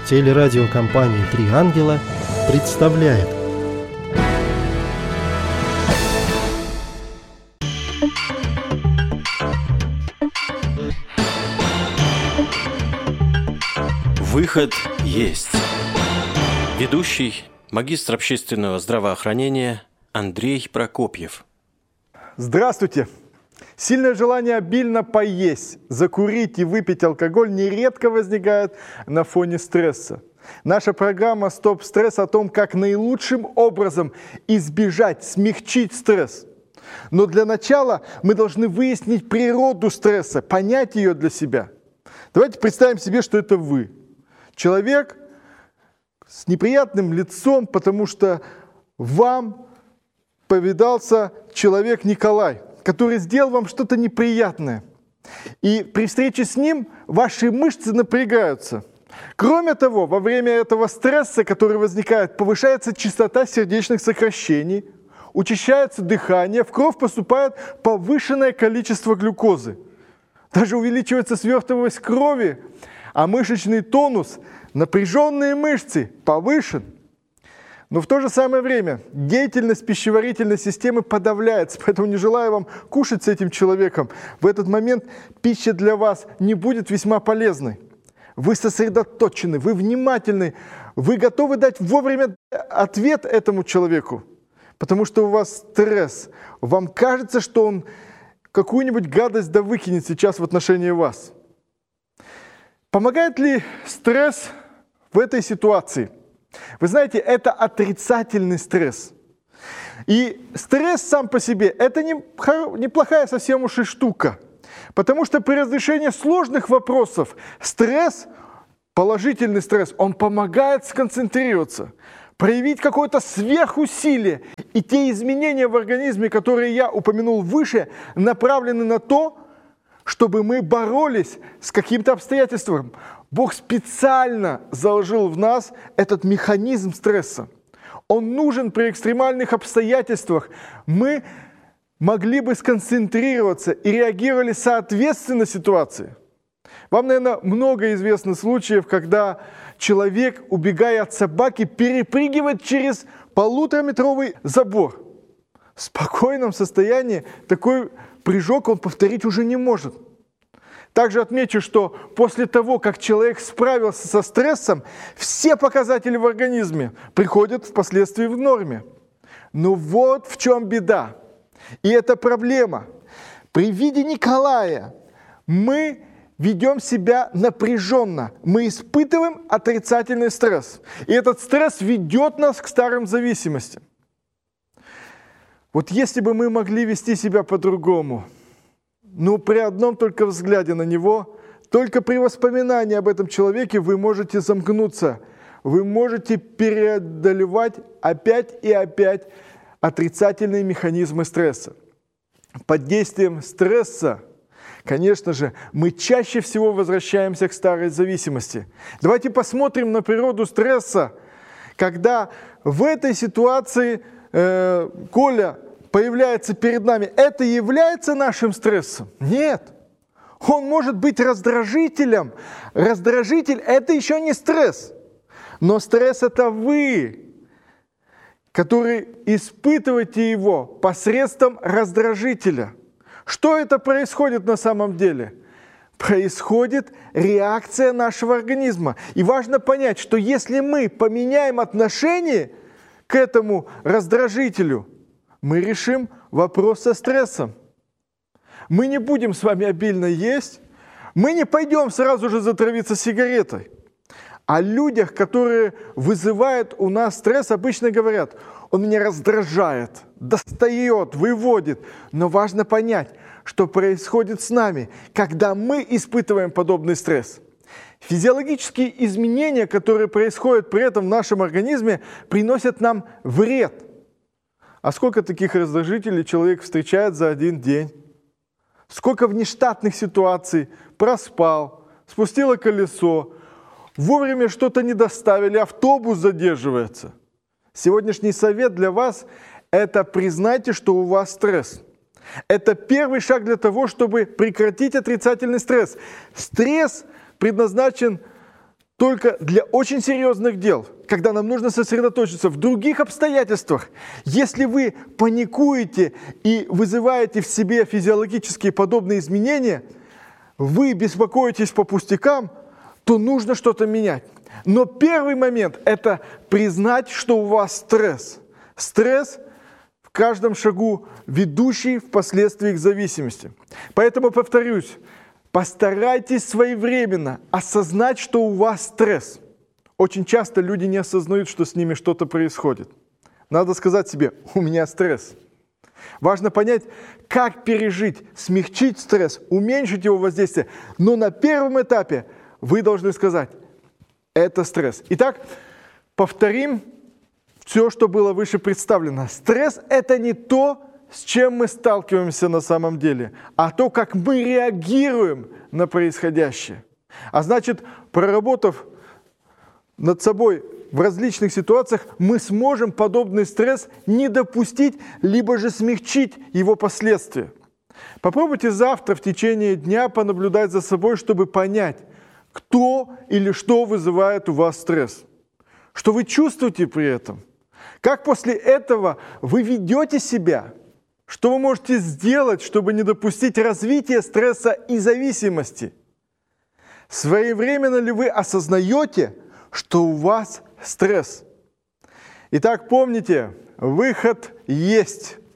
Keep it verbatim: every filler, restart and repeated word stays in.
Телерадиокомпания «Три ангела» представляет. Выход есть. Ведущий, магистр общественного здравоохранения Андрей Прокопьев. Здравствуйте! Сильное желание обильно поесть, закурить и выпить алкоголь нередко возникает на фоне стресса. Наша программа «Стоп стресс» о том, как наилучшим образом избежать, смягчить стресс. Но для начала мы должны выяснить природу стресса, понять ее для себя. Давайте представим себе, что это вы. Человек с неприятным лицом, потому что вам повидался человек Николай, который сделал вам что-то неприятное. И при встрече с ним ваши мышцы напрягаются. Кроме того, во время этого стресса, который возникает, повышается частота сердечных сокращений, учащается дыхание, в кровь поступает повышенное количество глюкозы. Даже увеличивается свертываемость крови, а мышечный тонус, напряженные мышцы повышен. Но в то же самое время деятельность пищеварительной системы подавляется, поэтому не желаю вам кушать с этим человеком. В этот момент пища для вас не будет весьма полезной. Вы сосредоточены, вы внимательны, вы готовы дать вовремя ответ этому человеку, потому что у вас стресс. Вам кажется, что он какую-нибудь гадость да выкинет сейчас в отношении вас. Помогает ли стресс в этой ситуации? Вы знаете, это отрицательный стресс. И стресс сам по себе – это не, неплохая совсем уж и штука. Потому что при разрешении сложных вопросов стресс, положительный стресс, он помогает сконцентрироваться, проявить какое-то сверхусилие. И те изменения в организме, которые я упомянул выше, направлены на то, чтобы мы боролись с каким-то обстоятельством. Бог специально заложил в нас этот механизм стресса. Он нужен при экстремальных обстоятельствах. Мы могли бы сконцентрироваться и реагировали соответственно ситуации. Вам, наверное, много известно случаев, когда человек, убегая от собаки, перепрыгивает через полутораметровый забор. В спокойном состоянии такой прыжок он повторить уже не может. Также отмечу, что после того, как человек справился со стрессом, все показатели в организме приходят впоследствии в норме. Но вот в чем беда. И это проблема. При виде Николая мы ведем себя напряженно. Мы испытываем отрицательный стресс. И этот стресс ведет нас к старым зависимостям. Вот если бы мы могли вести себя по-другому, но при одном только взгляде на него, только при воспоминании об этом человеке вы можете замкнуться, вы можете преодолевать опять и опять отрицательные механизмы стресса. Под действием стресса, конечно же, мы чаще всего возвращаемся к старой зависимости. Давайте посмотрим на природу стресса, когда в этой ситуации э, Коля появляется перед нами. Это является нашим стрессом? Нет. Он может быть раздражителем. Раздражитель – это еще не стресс. Но стресс – это вы, который испытываете его посредством раздражителя. Что это происходит на самом деле? Происходит реакция нашего организма. И важно понять, что если мы поменяем отношение к этому раздражителю, мы решим вопрос со стрессом. Мы не будем с вами обильно есть, мы не пойдем сразу же затравиться сигаретой. О людях, которые вызывают у нас стресс, обычно говорят: он меня раздражает, достает, выводит. Но важно понять, что происходит с нами, когда мы испытываем подобный стресс. Физиологические изменения, которые происходят при этом в нашем организме, приносят нам вред. А сколько таких раздражителей человек встречает за один день? Сколько внештатных ситуаций: проспал, спустило колесо, вовремя что-то не доставили, автобус задерживается. Сегодняшний совет для вас – это признайте, что у вас стресс. Это первый шаг для того, чтобы прекратить отрицательный стресс. Стресс предназначен только для очень серьезных дел, когда нам нужно сосредоточиться в других обстоятельствах. Если вы паникуете и вызываете в себе физиологические подобные изменения, вы беспокоитесь по пустякам, то нужно что-то менять. Но первый момент – это признать, что у вас стресс. Стресс в каждом шагу, ведущий впоследствии к зависимости. Поэтому повторюсь, постарайтесь своевременно осознать, что у вас стресс. Очень часто люди не осознают, что с ними что-то происходит. Надо сказать себе: у меня стресс. Важно понять, как пережить, смягчить стресс, уменьшить его воздействие. Но на первом этапе вы должны сказать: это стресс. Итак, повторим все, что было выше представлено. Стресс – это не то, с чем мы сталкиваемся на самом деле, а то, как мы реагируем на происходящее. А значит, проработав над собой в различных ситуациях, мы сможем подобный стресс не допустить, либо же смягчить его последствия. Попробуйте завтра в течение дня понаблюдать за собой, чтобы понять, кто или что вызывает у вас стресс, что вы чувствуете при этом, как после этого вы ведете себя, что вы можете сделать, чтобы не допустить развития стресса и зависимости. Своевременно ли вы осознаете, что у вас стресс? Итак, помните, выход есть.